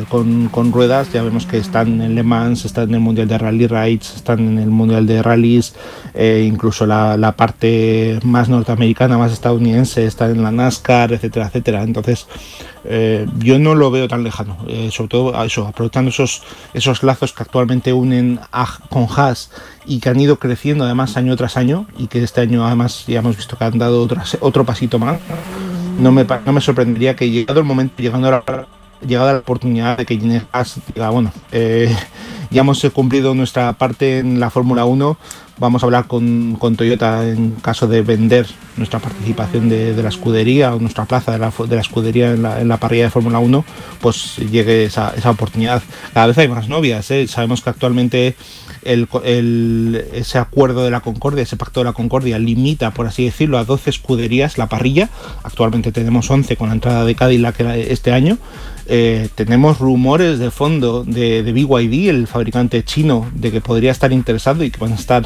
con ruedas. Ya vemos que están en Le Mans, están en el Mundial de Rally Raids, están en el Mundial de Rallys, incluso la parte más norteamericana, más estadounidense, están en la NASCAR, etcétera, etcétera. Entonces yo no lo veo tan lejano, sobre todo eso, aprovechando esos lazos que actualmente unen con Haas y que han ido creciendo además año tras año, y que este año además ya hemos visto que han dado otro pasito más. No me sorprendería que llegado el momento, llegada la oportunidad de que Gene Haas diga, bueno, ya hemos cumplido nuestra parte en la Fórmula 1, vamos a hablar con Toyota en caso de vender nuestra participación de la escudería o nuestra plaza de la escudería en la parrilla de Fórmula 1, pues llegue esa oportunidad. Cada vez hay más novias, sabemos que actualmente ese acuerdo de la Concordia, ese pacto de la Concordia, limita, por así decirlo, a 12 escuderías la parrilla. Actualmente tenemos 11 con la entrada de Cadillac este año. Tenemos rumores de fondo de BYD, el fabricante chino, de que podría estar interesado y que van a estar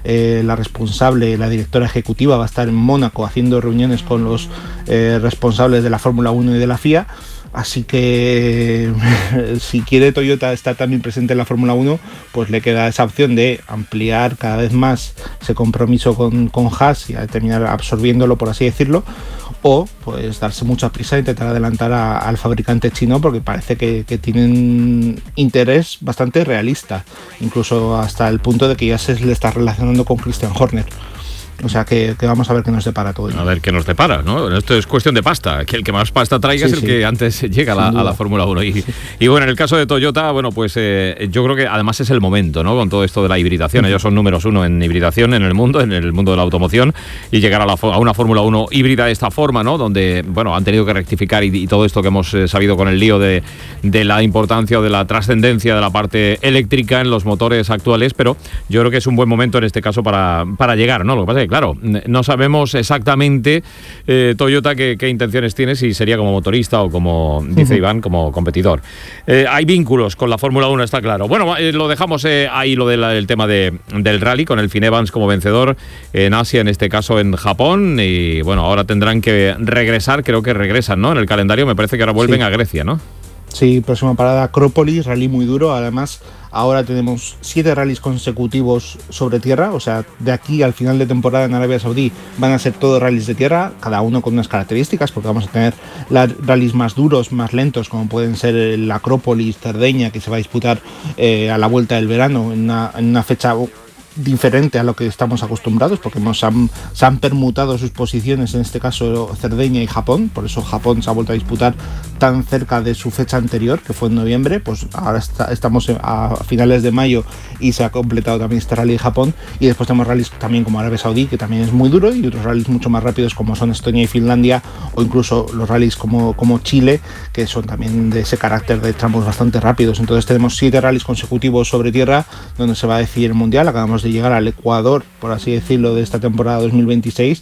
la responsable, la directora ejecutiva va a estar en Mónaco haciendo reuniones con los responsables de la Fórmula 1 y de la FIA. Así que si quiere Toyota estar también presente en la Fórmula 1, pues le queda esa opción de ampliar cada vez más ese compromiso con Haas y a terminar absorbiéndolo, por así decirlo, o pues darse mucha prisa e intentar adelantar al fabricante chino, porque parece que tienen interés bastante realista, incluso hasta el punto de que ya se le está relacionando con Christian Horner. O sea que vamos a ver qué nos depara todo. A ver qué nos depara, ¿no? Esto es cuestión de pasta. Que el que más pasta traiga es el que antes llega a la Fórmula 1. Y bueno, en el caso de Toyota, bueno, pues yo creo que además es el momento, ¿no? Con todo esto de la hibridación. Ellos son números uno en hibridación en el mundo de la automoción. Y llegar a una Fórmula 1 híbrida de esta forma, ¿no? Donde, bueno, han tenido que rectificar y todo esto que hemos sabido con el lío de la importancia o de la trascendencia de la parte eléctrica en los motores actuales. Pero yo creo que es un buen momento en este caso para llegar, ¿no? Lo que pasa es que, claro, no sabemos exactamente Toyota qué intenciones tiene, si sería como motorista o, como dice Iván, como competidor. Hay vínculos con la Fórmula 1, está claro. Bueno, lo dejamos ahí, lo del tema del rally, con el Finn Evans como vencedor en Asia, en este caso en Japón. Y bueno, ahora tendrán que regresar, creo que regresan, ¿no? En el calendario me parece que ahora vuelven a Grecia, ¿no? Sí, próxima parada Acrópolis, rally muy duro. Además, ahora tenemos 7 rallies consecutivos sobre tierra, o sea, de aquí al final de temporada en Arabia Saudí van a ser todos rallies de tierra, cada uno con unas características, porque vamos a tener rallies más duros, más lentos, como pueden ser el Acrópolis, Cerdeña, que se va a disputar a la vuelta del verano, en una fecha diferente a lo que estamos acostumbrados, porque se han permutado sus posiciones, en este caso Cerdeña y Japón, por eso Japón se ha vuelto a disputar tan cerca de su fecha anterior, que fue en noviembre. Pues ahora estamos a finales de mayo y se ha completado también este rally de Japón, y después tenemos rallies también como Arabia Saudí, que también es muy duro, y otros rallies mucho más rápidos como son Estonia y Finlandia, o incluso los rallies como Chile, que son también de ese carácter de tramos bastante rápidos. Entonces tenemos 7 rallies consecutivos sobre tierra donde se va a decidir el mundial. Acabamos de llegar al Ecuador, por así decirlo, de esta temporada 2026,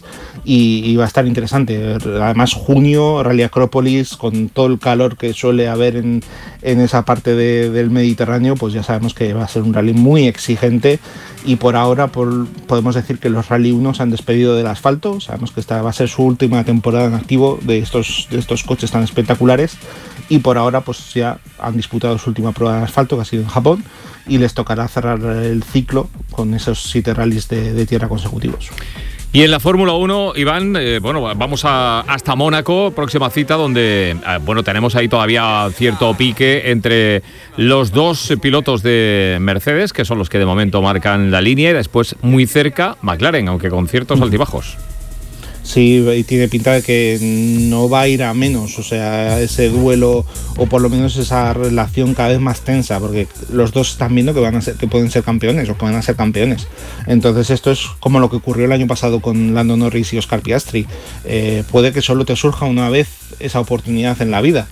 y va a estar interesante. Además, junio, Rally Acrópolis, con todo el calor que suele haber en esa parte del Mediterráneo, pues ya sabemos que va a ser un rally muy exigente, y por ahora podemos decir que los Rally 1 se han despedido del asfalto. Sabemos que esta va a ser su última temporada en activo de estos coches tan espectaculares, y por ahora pues ya han disputado su última prueba de asfalto, que ha sido en Japón, y les tocará cerrar el ciclo con esos 7 rallies de tierra consecutivos. Y en la Fórmula 1, Iván, vamos hasta Mónaco, próxima cita, donde tenemos ahí todavía cierto pique entre los dos pilotos de Mercedes, que son los que de momento marcan la línea, y después muy cerca McLaren, aunque con ciertos altibajos. Sí, y tiene pinta de que no va a ir a menos, o sea, ese duelo, o por lo menos esa relación cada vez más tensa, porque los dos están viendo que pueden ser campeones, o que van a ser campeones. Entonces esto es como lo que ocurrió el año pasado con Lando Norris y Oscar Piastri. Puede que solo te surja una vez esa oportunidad en la vida,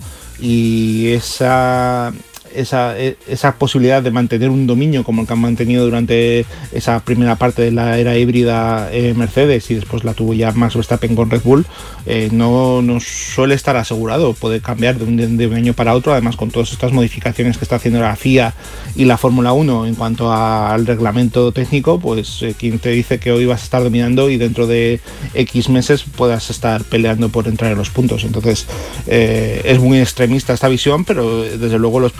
y esa posibilidad de mantener un dominio como el que han mantenido durante esa primera parte de la era híbrida Mercedes, y después la tuvo ya Max Verstappen con Red Bull, no suele estar asegurado. Puede cambiar de un año para otro, además con todas estas modificaciones que está haciendo la FIA y la Fórmula 1 en cuanto al reglamento técnico. Pues quien te dice que hoy vas a estar dominando y dentro de X meses puedas estar peleando por entrar en los puntos. Entonces es muy extremista esta visión, pero desde luego los